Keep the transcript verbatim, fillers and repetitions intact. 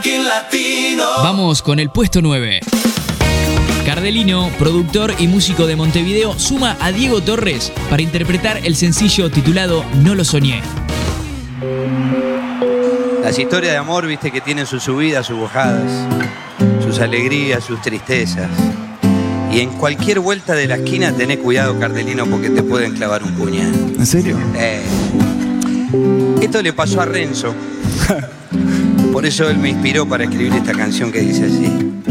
Vamos con el puesto nueve. Cardelino, productor y músico de Montevideo, suma a Diego Torres para interpretar el sencillo titulado No lo soñé. Las historias de amor, viste, que tienen sus subidas, sus bajadas, sus alegrías, sus tristezas. Y en cualquier vuelta de la esquina tenés cuidado, Cardelino, porque te pueden clavar un puñal. ¿En serio? Eh. Esto le pasó a Renzo. Por eso él me inspiró para escribir esta canción que dice así.